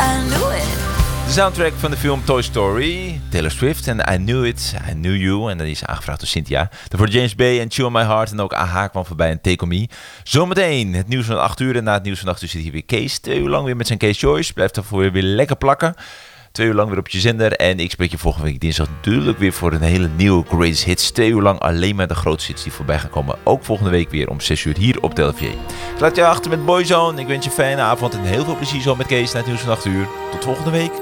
I knew it. De soundtrack van de film Toy Story, Taylor Swift en I Knew It, I Knew You. En dat is aangevraagd door Cynthia. Daarvoor James Bay en Chill My Heart. En ook AHA kwam voorbij en Take On Me. Zometeen het nieuws van 8 uur. En na het nieuws van 8 uur zit hier weer Kees. 2 uur lang weer met zijn Kees Choice. Blijft daarvoor weer lekker plakken. 2 uur lang weer op je zender. En ik spreek je volgende week dinsdag natuurlijk weer voor een hele nieuwe Greatest Hits. 2 uur lang alleen maar de grootste hits die voorbij gaan komen. Ook volgende week weer om 6 uur hier op Delvier. Ik laat je achter met Boyzone. Ik wens je een fijne avond en heel veel plezier zo met Kees na het nieuws van 8 uur. Tot volgende week.